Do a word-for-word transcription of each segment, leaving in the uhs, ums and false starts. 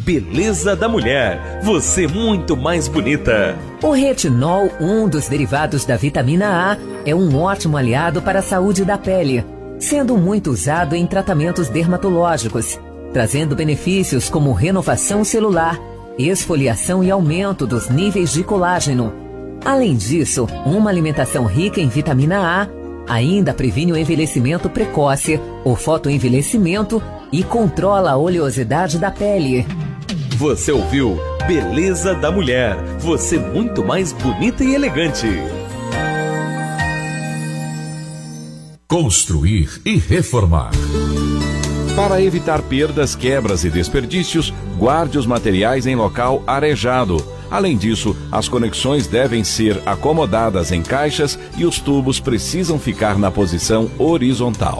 Beleza da Mulher, você muito mais bonita. O retinol, um dos derivados da vitamina A, é um ótimo aliado para a saúde da pele, sendo muito usado em tratamentos dermatológicos, trazendo benefícios como renovação celular, esfoliação e aumento dos níveis de colágeno. Além disso, uma alimentação rica em vitamina A ainda previne o envelhecimento precoce, o fotoenvelhecimento e controla a oleosidade da pele. Você ouviu Beleza da Mulher, você muito mais bonita e elegante. Construir e reformar. Para evitar perdas, quebras e desperdícios, guarde os materiais em local arejado. Além disso, as conexões devem ser acomodadas em caixas e os tubos precisam ficar na posição horizontal.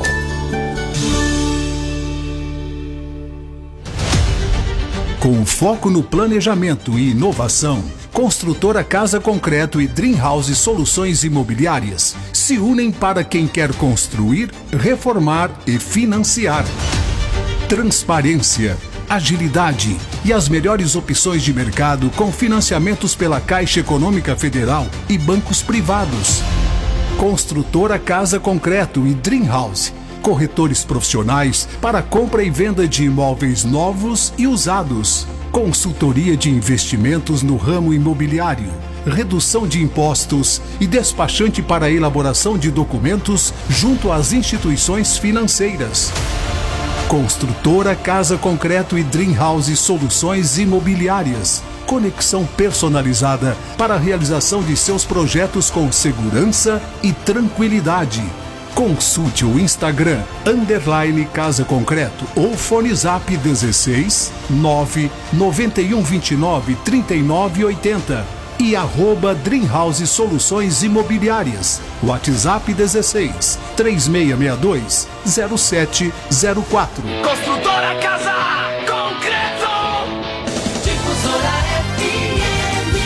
Com foco no planejamento e inovação, Construtora Casa Concreto e Dream House Soluções Imobiliárias se unem para quem quer construir, reformar e financiar. Transparência, agilidade e as melhores opções de mercado com financiamentos pela Caixa Econômica Federal e bancos privados. Construtora Casa Concreto e Dream House. Corretores profissionais para compra e venda de imóveis novos e usados. Consultoria de investimentos no ramo imobiliário. Redução de impostos e despachante para a elaboração de documentos junto às instituições financeiras. Construtora Casa Concreto e Dream House Soluções Imobiliárias. Conexão personalizada para a realização de seus projetos com segurança e tranquilidade. Consulte o Instagram, underline Casa Concreto ou fone zap dezesseis, nove, noventa e um, vinte e nove, trinta e nove, oitenta e arroba Dream House Soluções Imobiliárias. WhatsApp dezesseis, três seis seis dois, zero sete zero quatro. Construtora Casa Concreto. Difusora F M.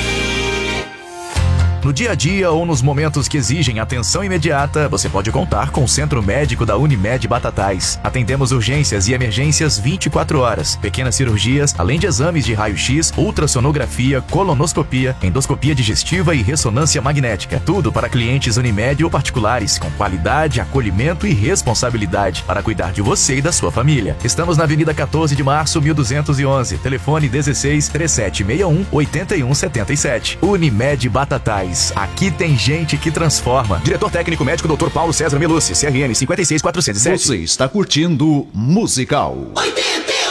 No dia a dia ou nos momentos que exigem atenção imediata, você pode contar com o Centro Médico da Unimed Batatais. Atendemos urgências e emergências vinte e quatro horas, pequenas cirurgias, além de exames de raio-x, ultrassonografia, colonoscopia, endoscopia digestiva e ressonância magnética. Tudo para clientes Unimed ou particulares, com qualidade, acolhimento e responsabilidade para cuidar de você e da sua família. Estamos na Avenida quatorze de Março, mil duzentos e onze. Telefone dezesseis, trinta e sete sessenta e um, oitenta e um setenta e sete. Unimed Batatais. Aqui tem gente que transforma. Diretor técnico médico doutor Paulo César Melucci, C R M cinquenta e seis, quatrocentos e sete. Você está curtindo Musical. oitenta